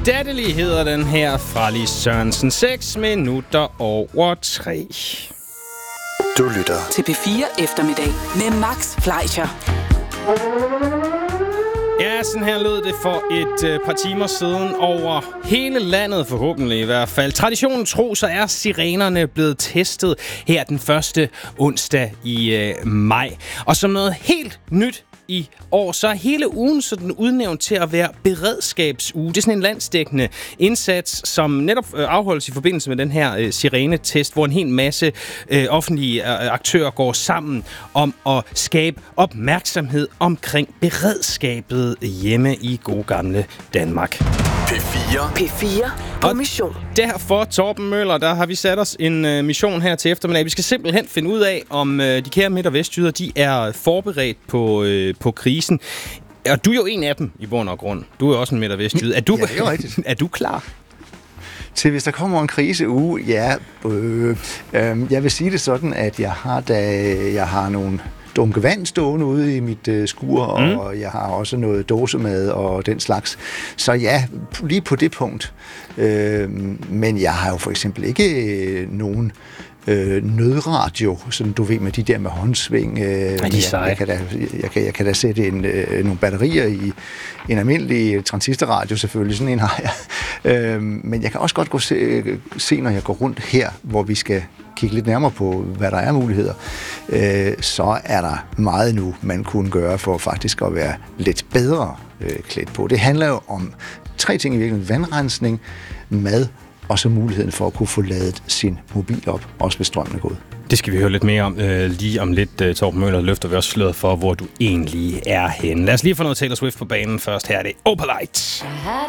Daddely hedder den her fra Lis Sørensen. 6 minutter over 3. Du lytter til P4 Eftermiddag med Max Fleischer. Ja, sådan her lød det for et par timer siden over hele landet, forhåbentlig i hvert fald. Traditionen tro, så er sirenerne blevet testet her den første onsdag i maj. Og som noget helt nyt i år, så er hele ugen sådan udnævnt til at være beredskabsuge. Det er sådan en landsdækkende indsats, som netop afholdes i forbindelse med den her sirenetest, hvor en hel masse offentlige aktører går sammen om at skabe opmærksomhed omkring beredskabet hjemme i gode gamle Danmark. P4 på mission. Derfor, Torben Møller, der har vi sat os en mission her til eftermiddag. Vi skal simpelthen finde ud af, om de kære midt- og vestjyder, de er forberedt på krisen. Og du er jo en af dem i bund og grund. Du er også en midt- og vestjyde. Ja, det er rigtigt. Er du klar? Til hvis der kommer en kriseuge, ja. Jeg vil sige det sådan, at jeg har nogle dunke vand stående ude i mit skur, og jeg har også noget dåsemad og den slags. Så ja, lige på det punkt. Men jeg har jo for eksempel ikke nogen nødradio, sådan du ved, med de der med håndsving. Jeg kan da sætte nogle batterier i en almindelig transistorradio, selvfølgelig, sådan en har jeg. Men jeg kan også godt se, når jeg går rundt her, hvor vi skal kigge lidt nærmere på, hvad der er muligheder, så er der meget nu, man kunne gøre for faktisk at være lidt bedre klædt på. Det handler jo om 3 ting i virkeligheden: vandrensning, mad, og så muligheden for at kunne få ladet sin mobil op, også hvis strømmen er gået. Det skal vi høre lidt mere om lige om lidt. Torben Møller, løfter vi også sløret for, hvor du egentlig er henne. Lad os lige få noget Taylor Swift på banen først. Her er det Opalite.